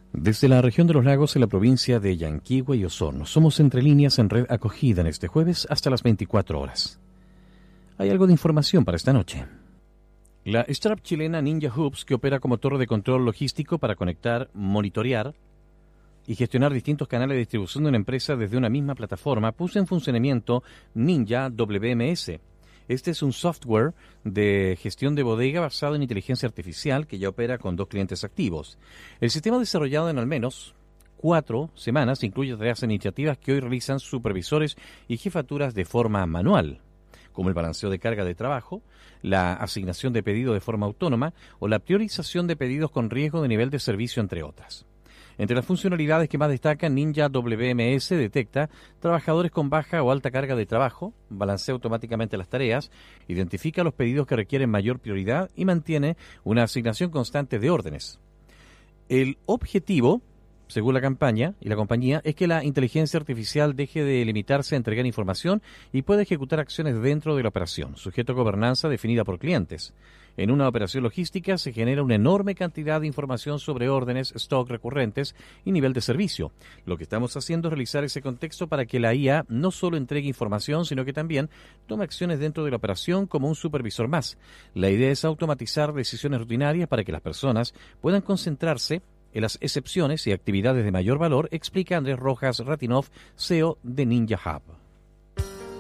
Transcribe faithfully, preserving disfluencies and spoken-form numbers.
Desde la región de los lagos en la provincia de Yanquihue y Osorno, somos Entre Líneas en red acogida en este jueves hasta las veinticuatro horas. Hay algo de información para esta noche. La startup chilena Ninja Hubs, que opera como torre de control logístico para conectar, monitorear y gestionar distintos canales de distribución de una empresa desde una misma plataforma, puso en funcionamiento Ninja W M S. Este es un software de gestión de bodega basado en inteligencia artificial que ya opera con dos clientes activos. El sistema desarrollado en al menos cuatro semanas incluye tareas e iniciativas que hoy realizan supervisores y jefaturas de forma manual, como el balanceo de carga de trabajo, la asignación de pedidos de forma autónoma o la priorización de pedidos con riesgo de nivel de servicio, entre otras. Entre las funcionalidades que más destacan, Ninja W M S detecta trabajadores con baja o alta carga de trabajo, balancea automáticamente las tareas, identifica los pedidos que requieren mayor prioridad y mantiene una asignación constante de órdenes. El objetivo, según la campaña y la compañía, es que la inteligencia artificial deje de limitarse a entregar información y pueda ejecutar acciones dentro de la operación, sujeto a gobernanza definida por clientes. En una operación logística se genera una enorme cantidad de información sobre órdenes, stock recurrentes y nivel de servicio. Lo que estamos haciendo es realizar ese contexto para que la I A no solo entregue información, sino que también tome acciones dentro de la operación como un supervisor más. La idea es automatizar decisiones rutinarias para que las personas puedan concentrarse en las excepciones y actividades de mayor valor, explica Andrés Rojas Ratinov, C E O de Ninja Hub.